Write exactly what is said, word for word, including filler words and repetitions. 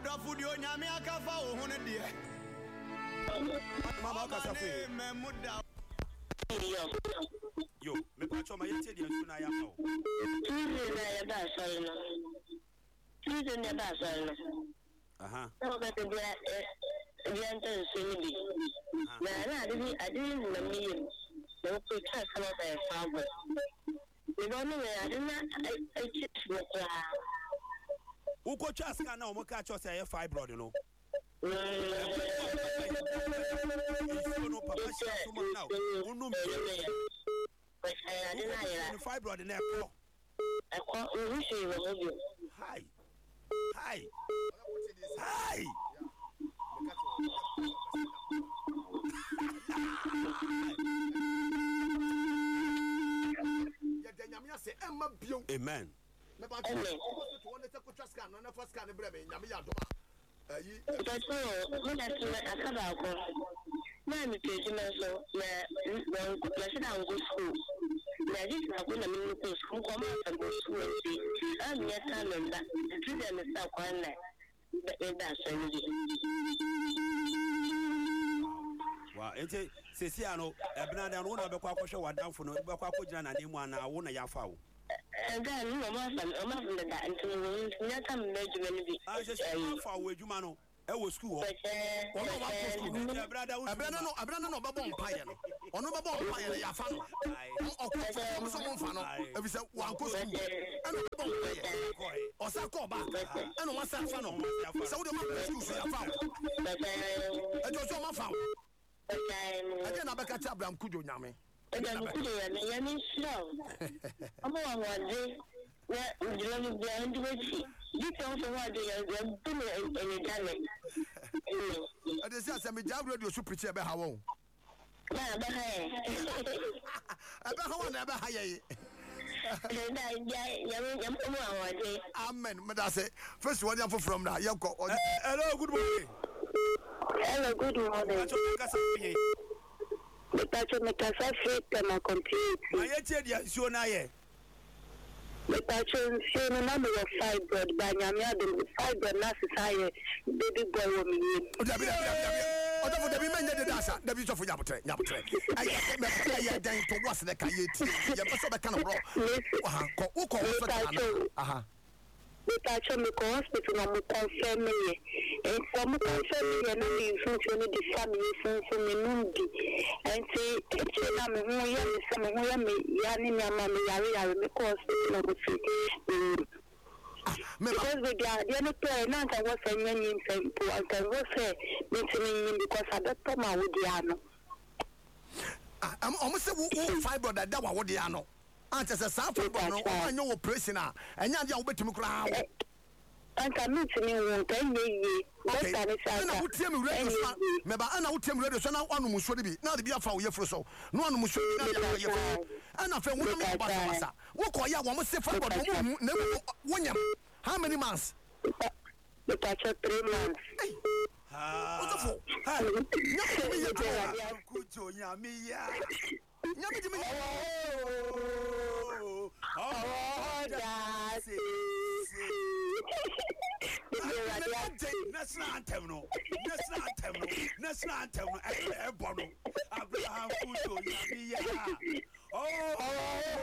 odo food yo nyame akafa wo ho ne de mama ka safe memuda yo me pa choma yete de nsu na ya fa o tuze na ya ba sori no tuze na ba sori no aha o ka te bia bia nto nsu ni bi na na ade ade na mi no ko ta sama ba fa bo we don't know ade na I chit mo kwa uko chaska na o mo ka cho say fibroid no no papa so mo now unu mi fibroid na ekọ ekọ o shi wo bi hi hi hi ya danyamia se emma bio amen me ba to to one te ko traska no na first scan bre me nyame ya doma ayi but so me na to akaba ko na mi peji na so na na na se da go school na dis na go na mi ko school ko ma ta go school ti a mi ya ta member ti da me sa kwa na be da so ni wa ente sesi ano ebina da no na be kwa kwhwe wadanfo no be kwa kwogina na nemu ana wo na yafa wo ga ni mo ma fa o ma fa da enti ni ya ta me juma ni bi a se se fa wo adwuma no e wo school ho ono ba ko school e brada wo ebra no ebra no ba bon paye no ono ba bon paye ya fa no o ko so mo fa no e bi se wan ko school eno bon paye o sa ko ba eno ma sa fa no se wo de ma school so ya fa e jo so ma fa ade na be ka cha Abraham Kujo nyame Abraham Kujo ya me ya me show omo wa wade na ndilo ni bia ndi wechi di so so wade ya ya dum e dale ade se asem ja radio so preach e be ha won na ba ha e be ha won na be ha ye na ya ya ya omo wa wade amen me da say first one ya from na ye ko hello good morning. Hello, good morning. Metacho metasa fete na complete. Ayete dia nsuo na ye. Metacho nsuo na me fibroid ba nyame ade fibroid na sisaye baby boy wo mi ni. Odabi dabi dabi. Odabi dabi menye de dasa. Dabi so fo nyabotre nyabotre. Aye me aye dan to was the kayeti. Ye be so be kan bro. Aha ko uko so kan. Aha. Metacho me ko hospital no mo confirm ye. And for me, confirm me, and function of the family function me nundi. And say, I'm a young, some young, yanni, mamma, yari, yari, because because we got the other player, not I was a young simple, I can go say, mentioning because I don't come out with the ano. I'm almost a fiber that that was the ano. Answers a sample, I know operation, and you're going to cry. Anta meet me won kan ye okay na wutie me radio so me ba na wutie me radio so na anu muso de bi na de bi afa wo yefro so no anu muso na ya yefro ana fa wo me ba sa sa wo ko ya wo mo se fa bodo mo na wo nyam how many months the touch three months ha what the fuck ha nya me ye to ya kujo nya me ya nya me me oh oh that's it national anthem no national anthem no national anthem no e bono Abraham Kujo ya oh